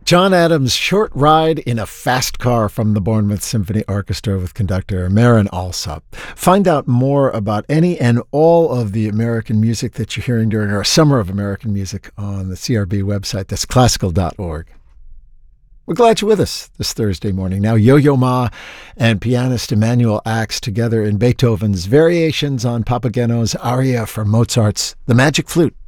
John Adams' Short Ride in a Fast Car from the Bournemouth Symphony Orchestra with conductor Marin Alsop. Find out more about any and all of the American music that you're hearing during our Summer of American Music on the CRB website. That's classical.org. We're glad you're with us this Thursday morning. Now, Yo-Yo Ma and pianist Emanuel Ax together in Beethoven's Variations on Papageno's aria for Mozart's The Magic Flute.